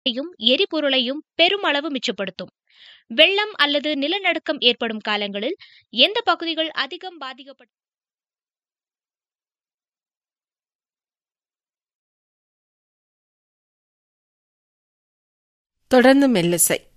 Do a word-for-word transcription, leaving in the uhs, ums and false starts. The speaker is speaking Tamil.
எரிபொருளையும் பெருமளவு மிச்சப்படுத்தும். வெள்ளம் அல்லது நிலநடுக்கம் ஏற்படும் காலங்களில் எந்த பகுதிகள் அதிகம் பாதிக்கப்படும்? தொடர்ந்து மெல்லிசை.